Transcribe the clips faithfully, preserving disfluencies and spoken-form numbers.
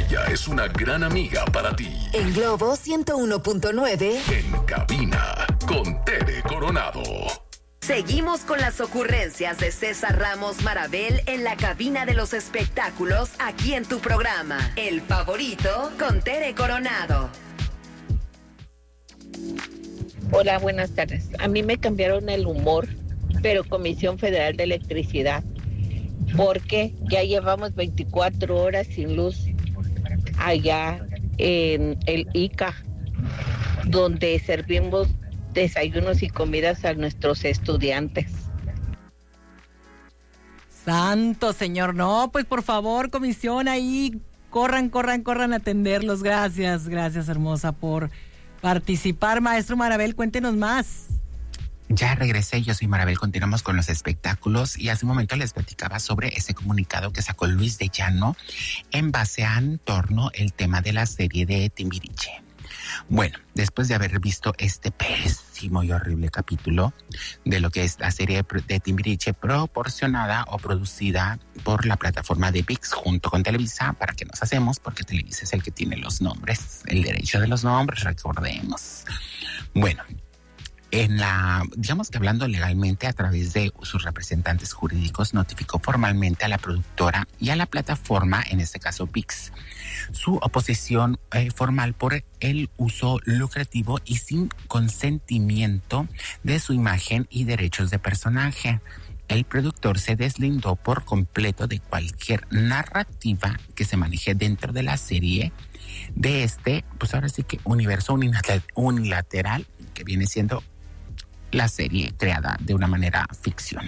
Ella es una gran amiga para ti. En Globo ciento uno punto nueve. En cabina, con Tere Coronado. Seguimos con las ocurrencias de César Ramos Marabel en la cabina de los espectáculos, aquí en tu programa, El Favorito, con Tere Coronado. Hola, buenas tardes. A mí me cambiaron el humor, pero Comisión Federal de Electricidad, porque ya llevamos veinticuatro horas sin luz allá en el I C A, donde servimos desayunos y comidas a nuestros estudiantes. Santo Señor, no, pues por favor, comisión ahí, corran, corran, corran a atenderlos. Gracias, gracias hermosa por participar. Maestro Marabel, cuéntenos más. Ya regresé, yo soy Marabel, continuamos con los espectáculos y hace un momento les platicaba sobre ese comunicado que sacó Luis de Llano en base a en torno el tema de la serie de Timbiriche. Bueno, después de haber visto este pésimo y horrible capítulo de lo que es la serie de Timbiriche proporcionada o producida por la plataforma de ViX junto con Televisa, ¿para qué nos hacemos? Porque Televisa es el que tiene los nombres, el derecho de los nombres, recordemos. Bueno, en la, digamos que hablando legalmente a través de sus representantes jurídicos, notificó formalmente a la productora y a la plataforma, en este caso ViX, su oposición eh, formal por el uso lucrativo y sin consentimiento de su imagen y derechos de personaje. El productor se deslindó por completo de cualquier narrativa que se maneje dentro de la serie de este, pues ahora sí que universo unilateral que viene siendo la serie creada de una manera ficción.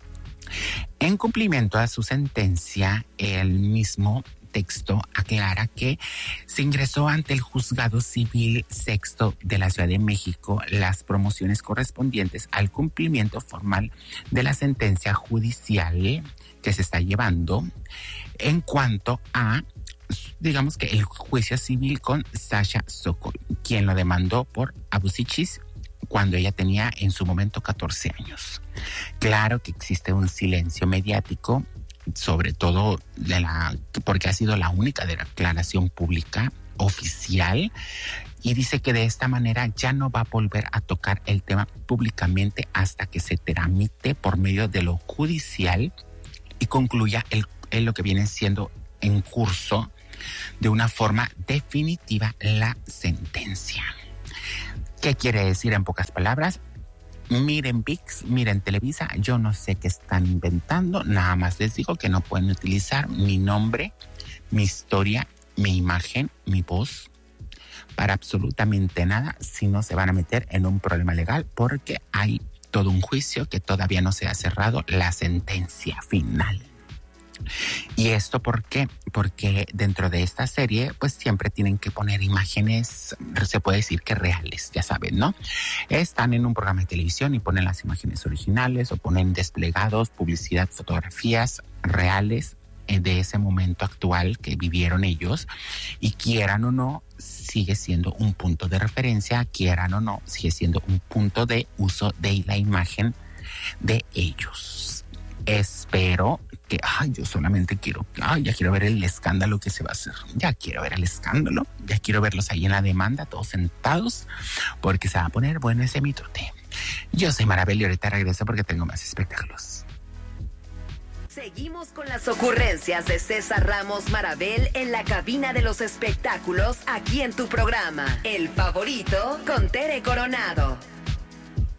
En cumplimiento a su sentencia, el mismo texto aclara que se ingresó ante el Juzgado Civil Sexto de la Ciudad de México las promociones correspondientes al cumplimiento formal de la sentencia judicial que se está llevando en cuanto a, digamos que el juicio civil con Sasha Sokol, quien lo demandó por abusichis cuando ella tenía en su momento catorce años. Claro que existe un silencio mediático, sobre todo de la, porque ha sido la única declaración pública oficial, y dice que de esta manera ya no va a volver a tocar el tema públicamente hasta que se tramite por medio de lo judicial y concluya el, el lo que viene siendo en curso de una forma definitiva la sentencia. ¿Qué quiere decir en pocas palabras? Miren ViX, miren Televisa, yo no sé qué están inventando, nada más les digo que no pueden utilizar mi nombre, mi historia, mi imagen, mi voz para absolutamente nada, si no se van a meter en un problema legal porque hay todo un juicio que todavía no se ha cerrado la sentencia final. ¿Y esto por qué? Porque dentro de esta serie pues siempre tienen que poner imágenes, se puede decir que reales, ya saben, ¿no? Están en un programa de televisión y ponen las imágenes originales o ponen desplegados, publicidad, fotografías reales de ese momento actual que vivieron ellos, y quieran o no, sigue siendo un punto de referencia, quieran o no, sigue siendo un punto de uso de la imagen de ellos. Espero que, ay, yo solamente quiero, ay, ya quiero ver el escándalo que se va a hacer, ya quiero ver el escándalo, ya quiero verlos ahí en la demanda, todos sentados, porque se va a poner bueno ese mitote. Yo soy Marabel y ahorita regreso porque tengo más espectáculos. Seguimos con las ocurrencias de César Ramos Marabel en la cabina de los espectáculos, aquí en tu programa, El Favorito, con Tere Coronado.